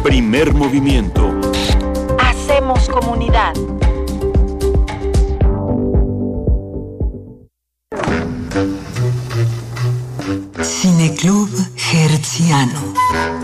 Primer movimiento. Hacemos comunidad. Cineclub Hertziano.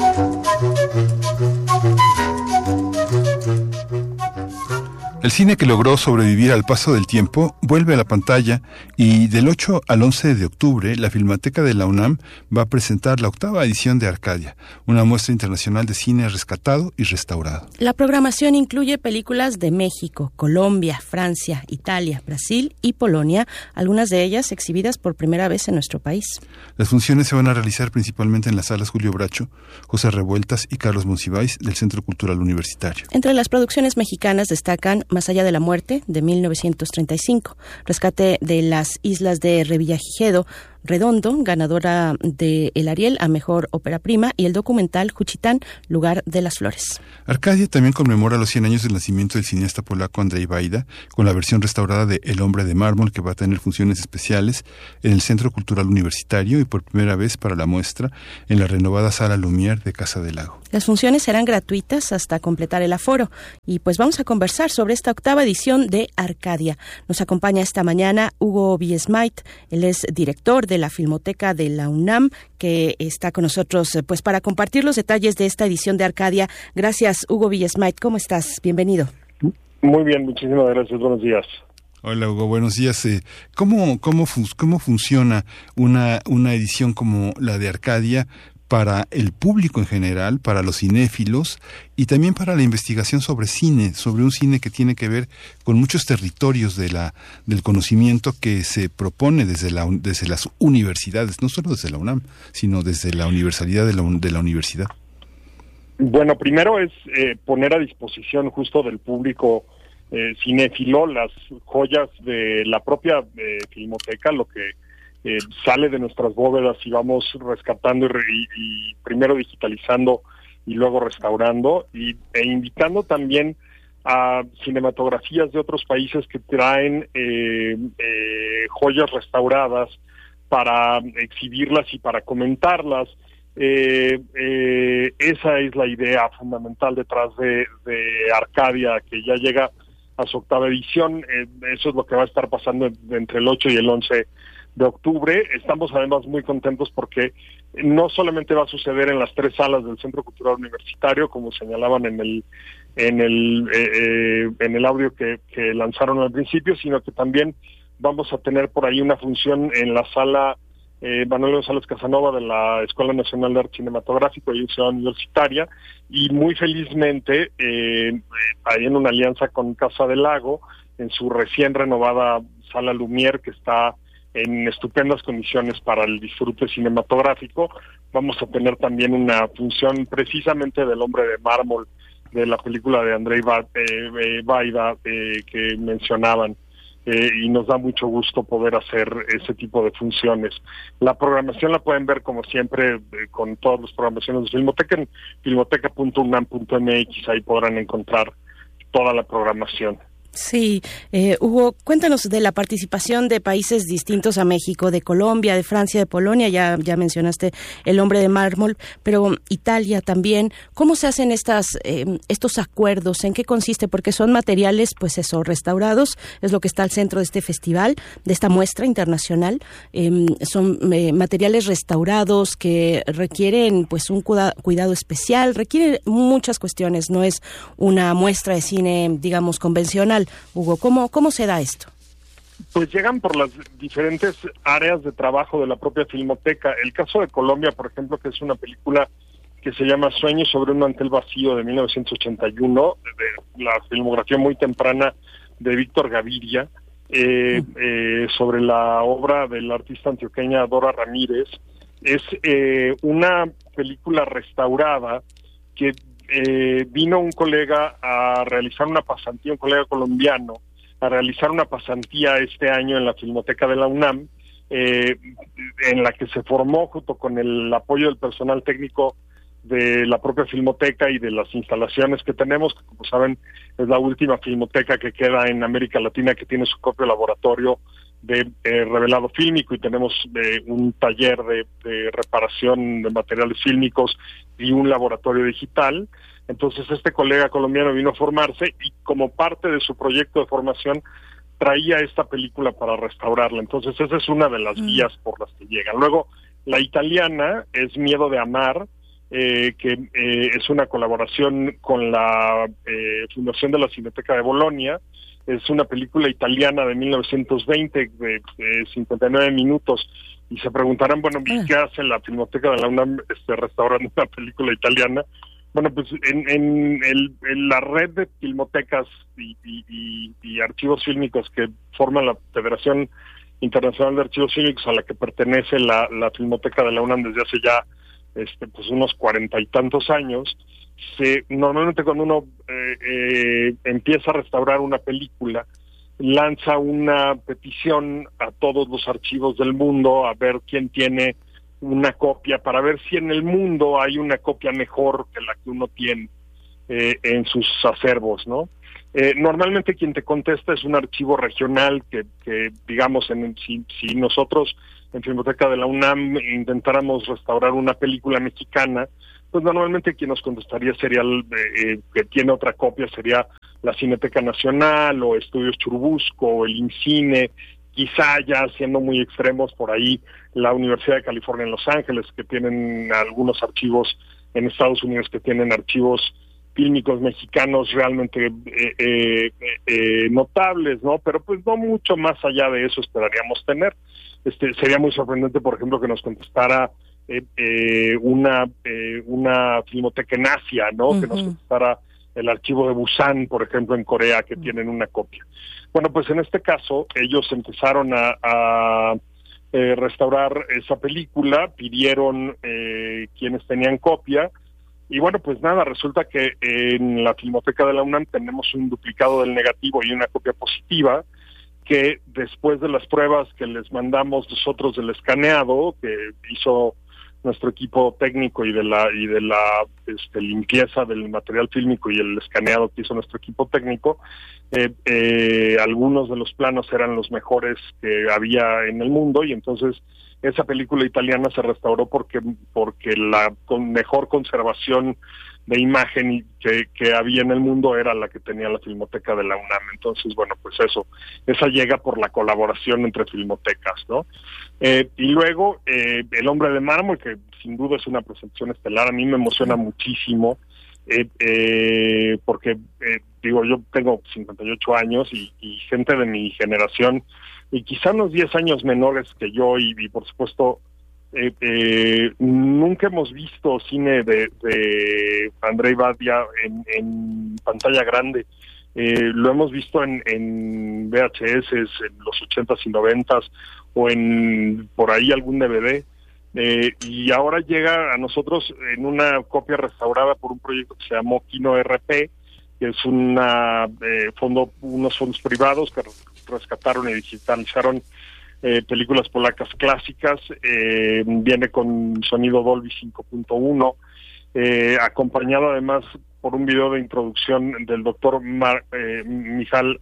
El cine que logró sobrevivir al paso del tiempo vuelve a la pantalla y del 8 al 11 de octubre la Filmoteca de la UNAM va a presentar la 8ª edición de Arcadia, una muestra internacional de cine rescatado y restaurado. La programación incluye películas de México, Colombia, Francia, Italia, Brasil y Polonia, algunas de ellas exhibidas por primera vez en nuestro país. Las funciones se van a realizar principalmente en las salas Julio Bracho, José Revueltas y Carlos Monsiváis del Centro Cultural Universitario. Entre las producciones mexicanas destacan Más allá de la muerte, de 1935, Rescate de las islas de Revillagigedo, Redondo, ganadora de el Ariel a Mejor Ópera Prima, y el documental Juchitán, Lugar de las Flores. Arcadia también conmemora los 100 años del nacimiento del cineasta polaco Andrzej Wajda, con la versión restaurada de El hombre de mármol, que va a tener funciones especiales en el Centro Cultural Universitario y por primera vez para la muestra en la renovada Sala Lumière de Casa del Lago. Las funciones serán gratuitas hasta completar el aforo, y pues vamos a conversar sobre esta 8ª edición de Arcadia. Nos acompaña esta mañana Hugo Biesmait, él es director de la Filmoteca de la UNAM, que está con nosotros pues para compartir los detalles de esta edición de Arcadia. Gracias, Hugo Biesmait. ¿Cómo estás? Bienvenido. Muy bien, muchísimas gracias. Buenos días. Hola, Hugo, buenos días. ¿Cómo funciona una edición como la de Arcadia para el público en general, para los cinéfilos y también para la investigación sobre cine, sobre un cine que tiene que ver con muchos territorios del conocimiento que se propone desde las universidades, no solo desde la UNAM, sino desde la universalidad de la universidad? Bueno, primero es poner a disposición justo del público cinéfilo las joyas de la propia Filmoteca, lo que sale de nuestras bóvedas y vamos rescatando y primero digitalizando y luego restaurando e invitando también a cinematografías de otros países que traen joyas restauradas para exhibirlas y para comentarlas. Esa es la idea fundamental detrás de Arcadia, que ya llega a su 8ª edición. Eso es lo que va a estar pasando entre el 8 y el 11 de octubre. Estamos además muy contentos porque no solamente va a suceder en las 3 salas del Centro Cultural Universitario, como señalaban en el audio que lanzaron al principio, sino que también vamos a tener por ahí una función en la sala Manuel González Casanova de la Escuela Nacional de Arte Cinematográfico y Ciudad Universitaria, y muy felizmente ahí en una alianza con Casa del Lago, en su recién renovada Sala Lumière, que está en estupendas condiciones para el disfrute cinematográfico. Vamos a tener también una función precisamente del hombre de mármol, de la película de Andrzej Wajda que mencionaban, y nos da mucho gusto poder hacer ese tipo de funciones. La programación la pueden ver como siempre con todas las programaciones de Filmoteca en filmoteca.unam.mx, ahí podrán encontrar toda la programación. Sí, Hugo, cuéntanos de la participación de países distintos a México, de Colombia, de Francia, de Polonia, ya mencionaste El hombre de mármol, pero Italia también. ¿Cómo se hacen estos acuerdos? ¿En qué consiste? Porque son materiales, pues eso, restaurados, es lo que está al centro de este festival, de esta muestra internacional. Son materiales restaurados que requieren pues un cuidado especial, requieren muchas cuestiones, no es una muestra de cine, digamos, convencional. Hugo, ¿cómo se da esto? Pues llegan por las diferentes áreas de trabajo de la propia Filmoteca. El caso de Colombia, por ejemplo, que es una película que se llama Sueños sobre un mantel vacío, de 1981, de la filmografía muy temprana de Víctor Gaviria, sobre la obra del artista antioqueña Dora Ramírez. Es una película restaurada que vino un colega a realizar una pasantía, un colega colombiano, a realizar una pasantía este año en la Filmoteca de la UNAM, en la que se formó junto con el apoyo del personal técnico de la propia Filmoteca y de las instalaciones que tenemos, que como saben es la última filmoteca que queda en América Latina que tiene su propio laboratorio revelado fílmico y tenemos un taller de reparación de materiales fílmicos y un laboratorio digital. Entonces este colega colombiano vino a formarse y como parte de su proyecto de formación traía esta película para restaurarla. Entonces esa es una de las vías por las que llegan. Luego la italiana es Miedo de Amar, que es una colaboración con la Fundación de la Cineteca de Bolonia. Es una película italiana de 1920 de 59 minutos. Y se preguntarán, bueno, ¿qué hace la Filmoteca de la UNAM restaurando una película italiana? Bueno, pues en la red de filmotecas y archivos fílmicos que forman la Federación Internacional de Archivos Fílmicos, a la que pertenece la Filmoteca de la UNAM desde hace ya pues unos 40 y tantos años, normalmente cuando uno empieza a restaurar una película, lanza una petición a todos los archivos del mundo a ver quién tiene una copia, para ver si en el mundo hay una copia mejor que la que uno tiene en sus acervos, ¿no? Normalmente quien te contesta es un archivo regional que digamos, si nosotros en Filmoteca de la UNAM intentáramos restaurar una película mexicana, pues normalmente quien nos contestaría sería que tiene otra copia, sería la Cineteca Nacional o Estudios Churubusco o el IMCINE, quizá ya siendo muy extremos por ahí la Universidad de California en Los Ángeles, que tienen algunos archivos en Estados Unidos, que tienen archivos fílmicos mexicanos realmente notables, ¿no? Pero pues no mucho más allá de eso esperaríamos tener. Sería muy sorprendente, por ejemplo, que nos contestara una filmoteca en Asia, ¿no? Uh-huh. Que nos contestara el archivo de Busan, por ejemplo, en Corea, que tienen una copia. Bueno, pues en este caso ellos empezaron a restaurar esa película, pidieron quienes tenían copia, y bueno, pues nada, resulta que en la Filmoteca de la UNAM tenemos un duplicado del negativo y una copia positiva, que después de las pruebas que les mandamos nosotros del escaneado, que hizo nuestro equipo técnico y de la limpieza del material fílmico y el escaneado que hizo nuestro equipo técnico, algunos de los planos eran los mejores que había en el mundo, y entonces esa película italiana se restauró porque la con mejor conservación de imagen que había en el mundo era la que tenía la Filmoteca de la UNAM. Entonces, bueno, pues esa llega por la colaboración entre filmotecas, ¿no? Y luego, El Hombre de Mármol, que sin duda es una presentación estelar, a mí me emociona muchísimo, porque, digo, yo tengo 58 años y gente de mi generación, y quizá unos 10 años menores que yo, y por supuesto, nunca hemos visto cine de Andrzej Wajda en pantalla grande. Lo hemos visto en VHS en los 80s y 90s o en por ahí algún DVD, y ahora llega a nosotros en una copia restaurada por un proyecto que se llamó Kino RP, que es unos fondos privados que rescataron y digitalizaron películas polacas clásicas. Viene con sonido Dolby 5.1, acompañado además por un video de introducción del doctor Michał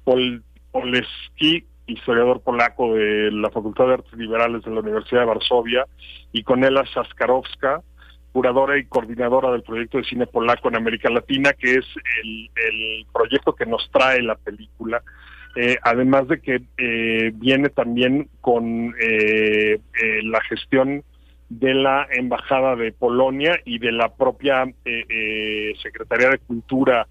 Oleski, historiador polaco de la Facultad de Artes Liberales de la Universidad de Varsovia, y con Ela Saskarowska, curadora y coordinadora del proyecto de cine polaco en América Latina, que es el proyecto que nos trae la película. Además de que viene también con la gestión de la Embajada de Polonia y de la propia Secretaría de Cultura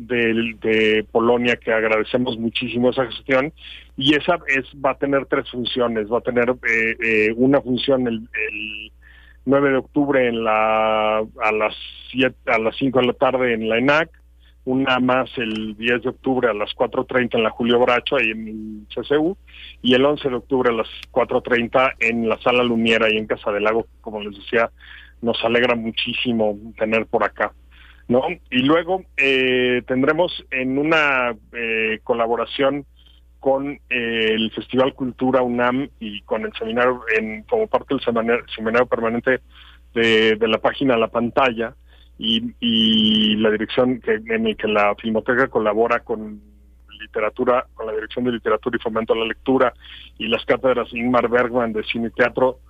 de Polonia, que agradecemos muchísimo esa gestión, y va a tener 3 funciones. Va a tener una función el 9 de octubre a las 5 de la tarde en la ENAC, una más el 10 de octubre a las 4:30 en la Julio Bracho, ahí en el CCU, y el 11 de octubre a las 4:30 en la Sala Lumière, ahí en Casa del Lago, como les decía, nos alegra muchísimo tener por acá, ¿no? Y luego tendremos en una colaboración con el Festival Cultura UNAM y con el seminario, como parte del seminario permanente de la página La Pantalla, y la dirección en el que la Filmoteca colabora con literatura, con la Dirección de Literatura y Fomento a la Lectura y las cátedras Ingmar Bergman de Cine y Teatro,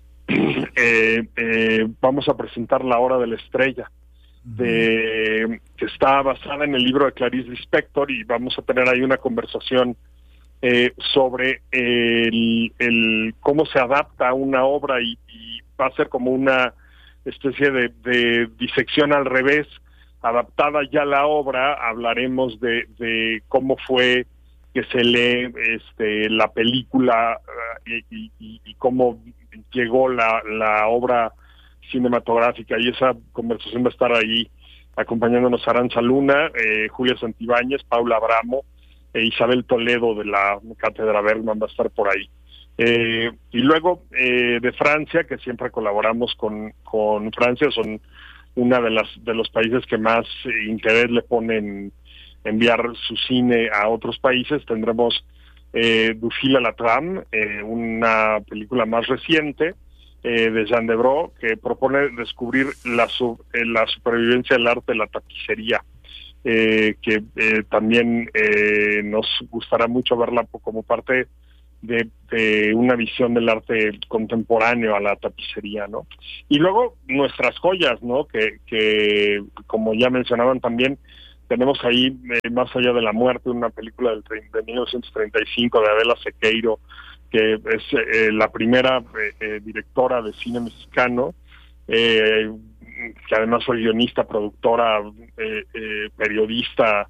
vamos a presentar La Hora de la Estrella, que está basada en el libro de Clarice Lispector, y vamos a tener ahí una conversación sobre cómo se adapta una obra, y va a ser como una especie de disección al revés. Adaptada ya la obra, hablaremos de cómo fue que se lee la película y cómo llegó la obra cinematográfica, y esa conversación va a estar ahí acompañándonos Aranza Luna, Julia Santibáñez, Paula Abramo e Isabel Toledo de la Cátedra Bergman va a estar por ahí. Y luego de Francia, que siempre colaboramos con Francia, son una de los países que más interés le ponen enviar su cine a otros países. Tendremos Du Fil à la Trame, una película más reciente de Jean Debrau, que propone descubrir la supervivencia del arte de la tapicería, que también nos gustará mucho verla como parte de una visión del arte contemporáneo a la tapicería, ¿no? Y luego nuestras joyas, ¿no? Que como ya mencionaban también, tenemos ahí Más allá de la muerte, una película de 1935 de Adela Sequeiro, que es la primera directora de cine mexicano, que además fue guionista, productora, periodista,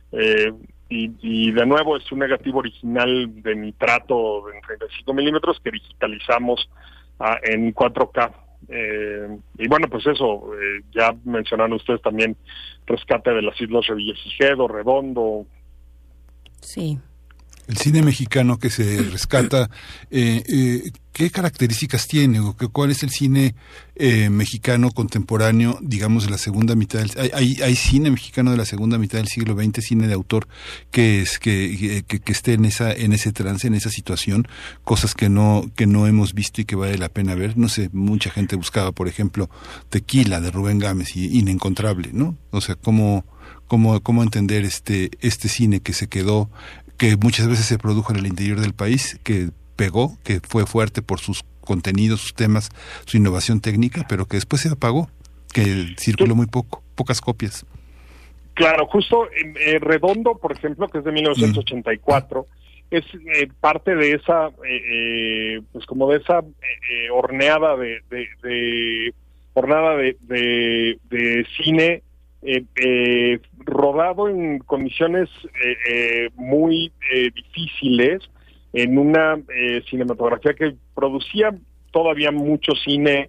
y de nuevo es un negativo original de nitrato en 35 milímetros que digitalizamos en 4K. Y bueno, pues eso, ya mencionaron ustedes también Rescate de las Islas Revillagigedo, Redondo. Sí. El cine mexicano que se rescata, ¿qué características tiene? ¿O cuál es el cine mexicano contemporáneo, digamos, de la segunda mitad hay cine mexicano de la segunda mitad del siglo XX, cine de autor que esté en ese trance, en esa situación, cosas que no hemos visto y que vale la pena ver? No sé, mucha gente buscaba, por ejemplo, Tequila de Rubén Gámez, y inencontrable, ¿no? O sea, cómo entender este cine que se quedó, que muchas veces se produjo en el interior del país, que pegó, que fue fuerte por sus contenidos, sus temas, su innovación técnica, pero que después se apagó, que circuló muy pocas copias. Claro, justo Redondo, por ejemplo, que es de 1984, es parte de esa, pues como de esa horneada de cine, rodado en condiciones muy difíciles, en una cinematografía que producía todavía mucho cine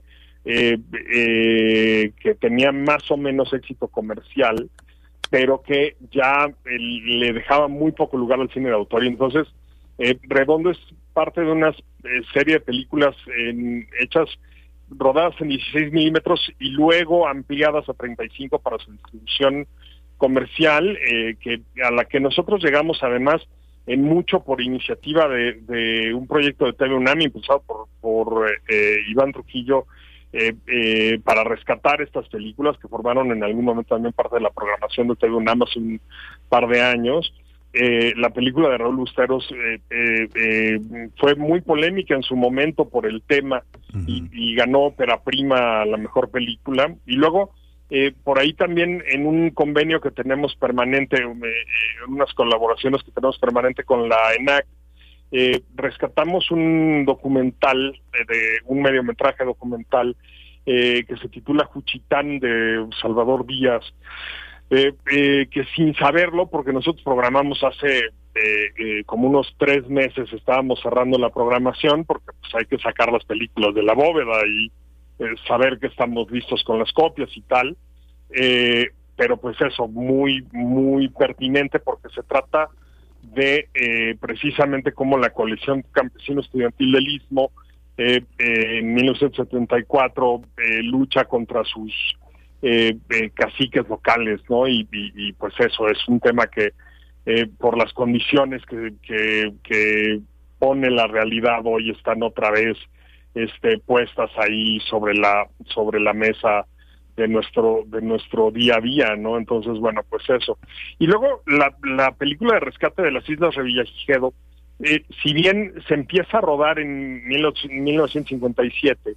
que tenía más o menos éxito comercial, pero que ya le dejaba muy poco lugar al cine de autor. Y entonces Redondo es parte de una serie de películas hechas, rodadas en 16 milímetros y luego ampliadas a 35 para su distribución comercial, a la que nosotros llegamos además en mucho por iniciativa de un proyecto de TV UNAM impulsado por Iván Trujillo, para rescatar estas películas que formaron en algún momento también parte de la programación de TV UNAM hace un par de años. La película de Raúl Busteros fue muy polémica en su momento por el tema, y ganó ópera prima a la mejor película. Y luego por ahí también en un convenio que tenemos permanente, en unas colaboraciones que tenemos permanente con la ENAC, rescatamos un documental, un mediometraje documental que se titula Juchitán, de Salvador Díaz, que sin saberlo, porque nosotros programamos hace como unos 3 meses, estábamos cerrando la programación, porque pues hay que sacar las películas de la bóveda y saber que estamos listos con las copias y tal, pero pues eso, muy, muy pertinente, porque se trata de precisamente cómo la coalición campesino estudiantil del Istmo en 1974 lucha contra sus caciques locales, ¿no? Y pues eso es un tema que por las condiciones que pone la realidad hoy están otra vez puestas ahí sobre la mesa nuestro día a día, ¿no? Entonces, bueno, pues eso. Y luego la película de Rescate de las Islas Revillagigedo, si bien se empieza a rodar en 1957,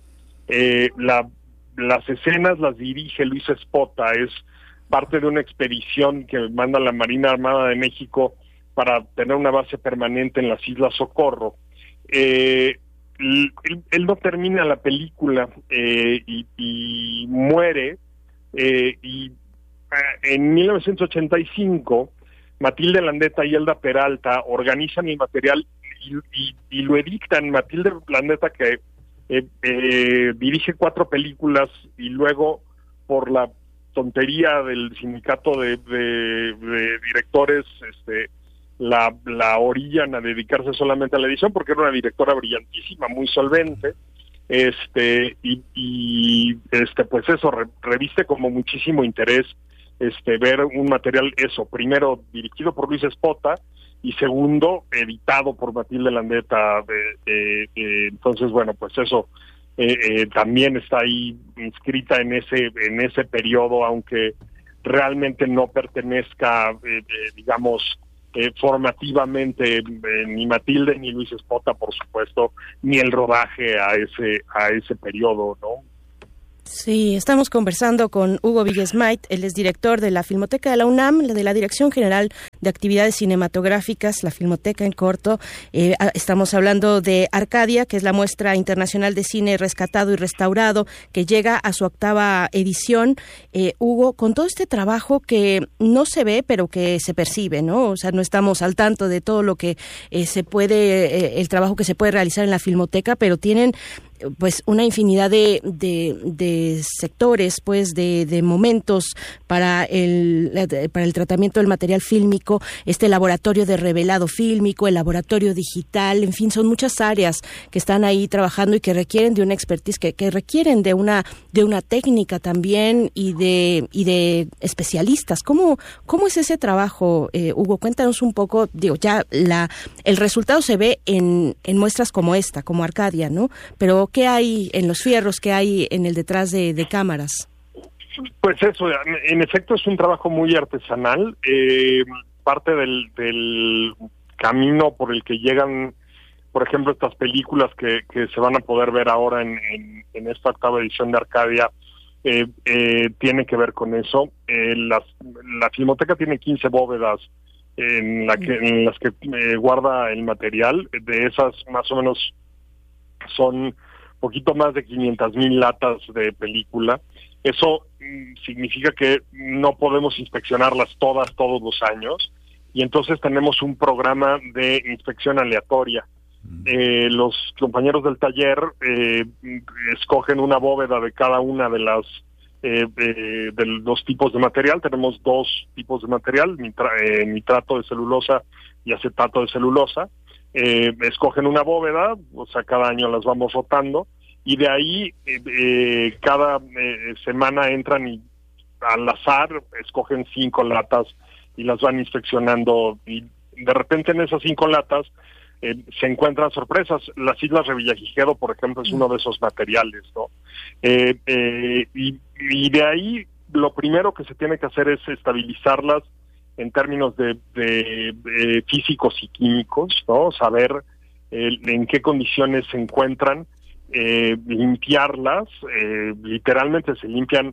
las escenas las dirige Luis Espota, es parte de una expedición que manda la Marina Armada de México para tener una base permanente en las Islas Socorro. Él no termina la película y muere, y en 1985 Matilde Landeta y Elda Peralta organizan el material y lo editan. Matilde Landeta, que dirige 4 películas y luego, por la tontería del sindicato de directores, la orillan a dedicarse solamente a la edición, porque era una directora brillantísima, muy solvente, pues eso, reviste como muchísimo interés ver un material, eso, primero dirigido por Luis Espota y segundo editado por Matilde Landeta. Entonces, bueno, pues eso también está ahí inscrita en ese periodo, aunque realmente no pertenezca, digamos, formativamente ni Matilde ni Luis Espota, por supuesto, ni el rodaje a ese periodo, ¿no? Sí, estamos conversando con Hugo Villesmait, él es director de la Filmoteca de la UNAM, de la Dirección General de Actividades Cinematográficas, la Filmoteca en corto. Estamos hablando de Arcadia, que es la muestra internacional de cine rescatado y restaurado, que llega a su 8ª edición. Hugo, con todo este trabajo que no se ve, pero que se percibe, ¿no? O sea, no estamos al tanto de todo lo que el trabajo que se puede realizar en la Filmoteca, pero tienen pues una infinidad de sectores, pues de momentos para el tratamiento del material fílmico, este laboratorio de revelado fílmico, el laboratorio digital, en fin, son muchas áreas que están ahí trabajando y que requieren de una expertise, que requieren de una técnica también y de especialistas. ¿Cómo es ese trabajo, Hugo? Cuéntanos un poco. Ya el resultado se ve en muestras como esta, como Arcadia, ¿no? Pero ¿qué hay en los fierros? ¿Qué hay en el detrás de cámaras? Pues eso, en efecto es un trabajo muy artesanal. Parte del camino por el que llegan, por ejemplo, estas películas que se van a poder ver ahora en esta 8ª edición de Arcadia, tiene que ver con eso. La Filmoteca tiene 15 bóvedas en las que guarda el material. De esas, más o menos, son poquito más de 500,000 latas de película. Eso significa que no podemos inspeccionarlas todos los años, y entonces tenemos un programa de inspección aleatoria. Los compañeros del taller escogen una bóveda de cada una de los tipos de material. Tenemos 2 tipos de material, nitrato de celulosa y acetato de celulosa. Escogen una bóveda, o sea, cada año las vamos rotando, y de ahí cada semana entran y al azar escogen 5 latas y las van inspeccionando, y de repente en esas 5 latas se encuentran sorpresas. Las Islas Revillagigedo, por ejemplo, es uno de esos materiales, ¿no? Y de ahí lo primero que se tiene que hacer es estabilizarlas en términos de físicos y químicos, ¿no? Saber en qué condiciones se encuentran, limpiarlas. Literalmente se limpian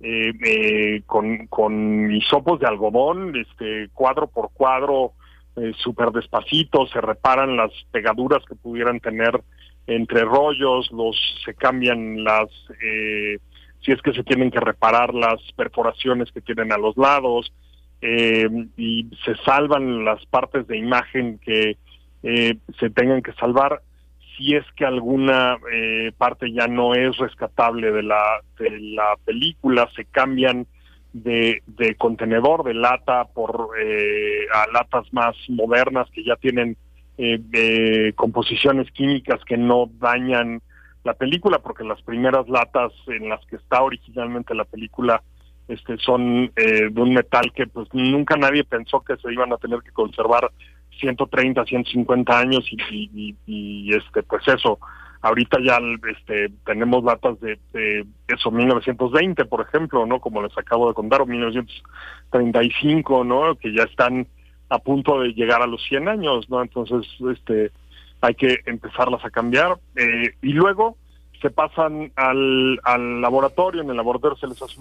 con hisopos de algodón, cuadro por cuadro, súper despacito. Se reparan las pegaduras que pudieran tener entre rollos, se cambian si es que se tienen que reparar las perforaciones que tienen a los lados. Y se salvan las partes de imagen que se tengan que salvar. Si es que alguna parte ya no es rescatable de la película, se cambian de contenedor, de lata, a latas más modernas que ya tienen composiciones químicas que no dañan la película, porque las primeras latas en las que está originalmente la película son de un metal que pues nunca nadie pensó que se iban a tener que conservar 130, 150 años, y pues eso, ahorita ya tenemos datas de eso, 1920, por ejemplo, ¿no? Como les acabo de contar, o 1935, ¿no? Que ya están a punto de llegar a los 100 años, ¿no? Entonces, hay que empezarlas a cambiar. Y luego se pasan al laboratorio. En el laboratorio se les hace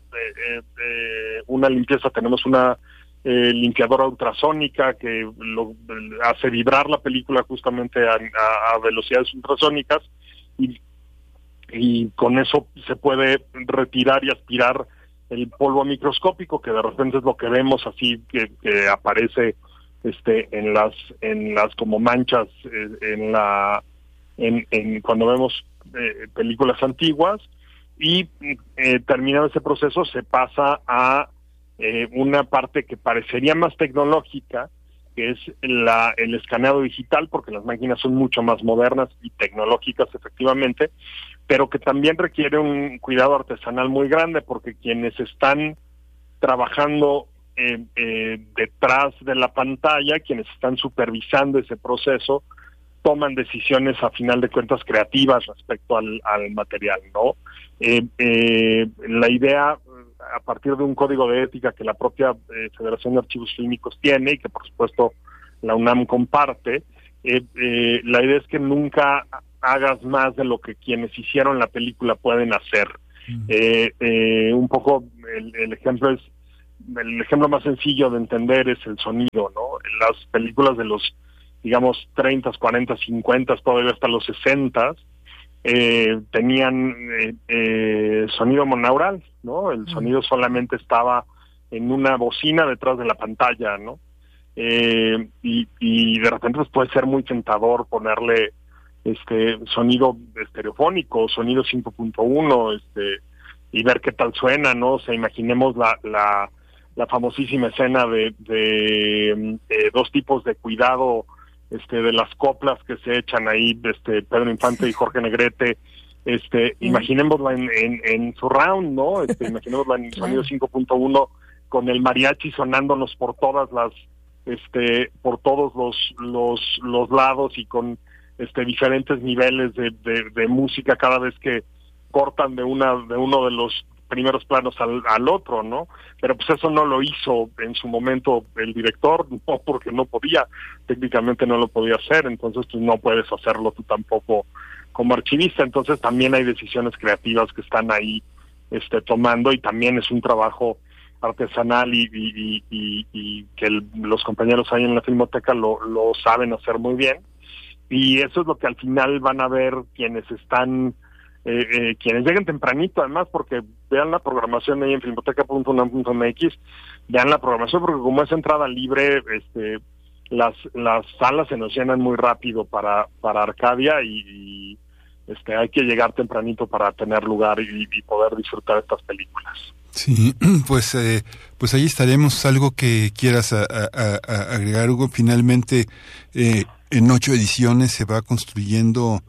una limpieza. Tenemos una limpiadora ultrasónica que hace vibrar la película justamente a velocidades ultrasónicas, y con eso se puede retirar y aspirar el polvo microscópico, que de repente es lo que vemos así que aparece en las como manchas cuando vemos películas antiguas. Y terminado ese proceso se pasa a una parte que parecería más tecnológica, que es el escaneado digital, porque las máquinas son mucho más modernas y tecnológicas efectivamente, pero que también requiere un cuidado artesanal muy grande, porque quienes están trabajando detrás de la pantalla, quienes están supervisando ese proceso, toman decisiones a final de cuentas creativas respecto al material, ¿no? La idea, a partir de un código de ética que la propia Federación de Archivos Fílmicos tiene y que por supuesto la UNAM comparte, la idea es que nunca hagas más de lo que quienes hicieron la película pueden hacer. Un poco el ejemplo más sencillo de entender es el sonido, ¿no? Las películas de los, digamos, 30, 40, 50, todavía hasta los 60, tenían sonido monaural, ¿no? El sonido solamente estaba en una bocina detrás de la pantalla, ¿no? Y de repente pues, puede ser muy tentador ponerle sonido estereofónico, sonido 5.1, y ver qué tal suena, ¿no? O sea, imaginemos la famosísima escena de dos tipos de cuidado, de las coplas que se echan ahí, Pedro Infante y Jorge Negrete, imaginémosla en surround, ¿no? Imaginémosla en sonido 5.1 con el mariachi sonándonos por todas las, por todos los lados y con diferentes niveles de música cada vez que cortan de uno de los primeros planos al otro, ¿no? Pero pues eso no lo hizo en su momento el director, no, porque no podía, técnicamente no lo podía hacer, entonces pues no puedes hacerlo tú tampoco como archivista. Entonces también hay decisiones creativas que están ahí tomando, y también es un trabajo artesanal y que los compañeros ahí en la Filmoteca lo saben hacer muy bien, y eso es lo que al final van a ver quienes están quienes lleguen tempranito, además, porque vean la programación ahí en filmoteca.unam.mx, vean la programación, porque como es entrada libre, las salas se nos llenan muy rápido para Arcadia, y hay que llegar tempranito para tener lugar y poder disfrutar estas películas. Sí, pues ahí estaremos. Algo que quieras agregar, Hugo. Finalmente, en 8 ediciones se va construyendo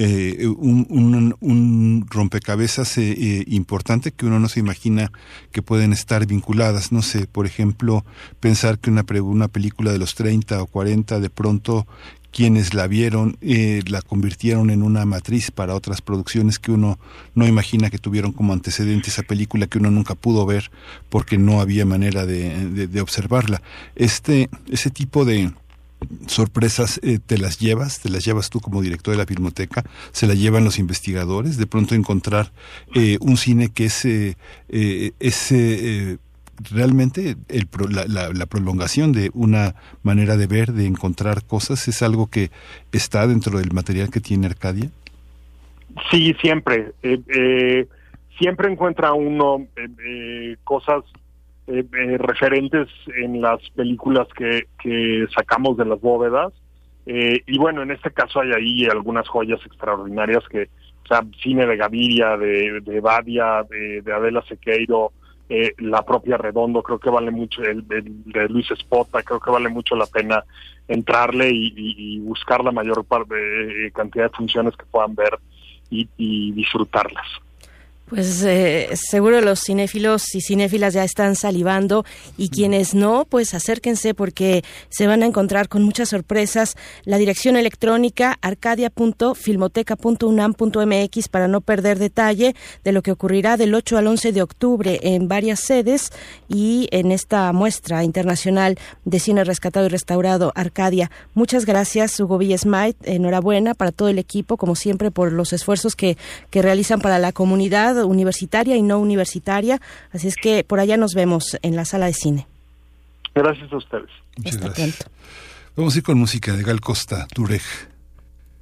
un rompecabezas importante que uno no se imagina que pueden estar vinculadas. No sé, por ejemplo, pensar que una película de los 30 o 40, de pronto quienes la vieron la convirtieron en una matriz para otras producciones que uno no imagina que tuvieron como antecedente esa película que uno nunca pudo ver porque no había manera de observarla. Ese tipo de sorpresas te las llevas tú como director de la Filmoteca, se la llevan los investigadores, de pronto encontrar un cine que es realmente la prolongación de una manera de ver, de encontrar cosas. ¿Es algo que está dentro del material que tiene Arcadia? Sí, siempre. Siempre encuentra uno cosas referentes en las películas que sacamos de las bóvedas, y bueno, en este caso hay ahí algunas joyas extraordinarias que, o sea, cine de Gaviria, de Badia, de Adela Sequeiro, la propia Redondo, creo que vale mucho, el de Luis Espota, creo que vale mucho la pena entrarle y buscar la mayor cantidad de funciones que puedan ver y disfrutarlas. Pues seguro los cinéfilos y cinéfilas ya están salivando, y quienes no, pues acérquense porque se van a encontrar con muchas sorpresas. La dirección electrónica arcadia.filmoteca.unam.mx para no perder detalle de lo que ocurrirá del 8 al 11 de octubre en varias sedes y en esta muestra internacional de cine rescatado y restaurado Arcadia. Muchas gracias, Hugo Villesmait, enhorabuena para todo el equipo, como siempre, por los esfuerzos que realizan para la comunidad universitaria y no universitaria, así es que por allá nos vemos en la sala de cine. Gracias a ustedes. Muchas gracias. Vamos a ir con música de Gal Costa, Tureg.